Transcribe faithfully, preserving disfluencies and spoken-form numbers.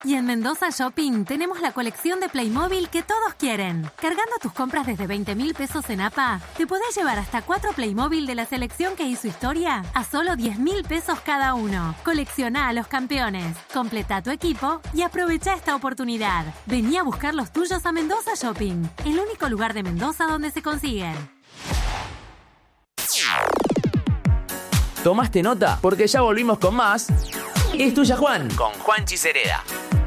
Y en Mendoza Shopping tenemos la colección de Playmobil que todos quieren. Cargando tus compras desde veinte mil pesos en A P A, te podés llevar hasta cuatro Playmobil de la selección que hizo historia a solo diez mil pesos cada uno. Colecciona a los campeones, completa tu equipo y aprovecha esta oportunidad. Vení a buscar los tuyos a Mendoza Shopping, el único lugar de Mendoza donde se consiguen. ¿Tomaste nota? Porque ya volvimos con más. Es tuya, Juan, con Juan Chicereda.